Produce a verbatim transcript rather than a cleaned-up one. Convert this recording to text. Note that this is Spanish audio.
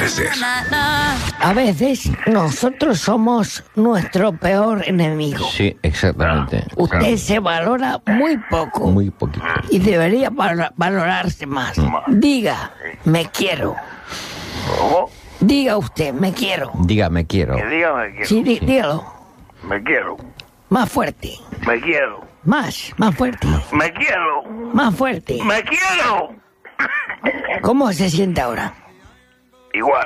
crecer. A veces nosotros somos nuestro peor enemigo. Sí, exactamente. Usted se valora muy poco. Muy poquito. Y debería val- valorarse más. Diga, me quiero. ¿Cómo? Diga usted, me quiero. Diga, me quiero. Que diga me quiero. Sí, dí- dígalo. Me quiero. Más fuerte. Me quiero. Más, más fuerte. Me quiero. Más fuerte. Me quiero. ¿Cómo se siente ahora? Igual.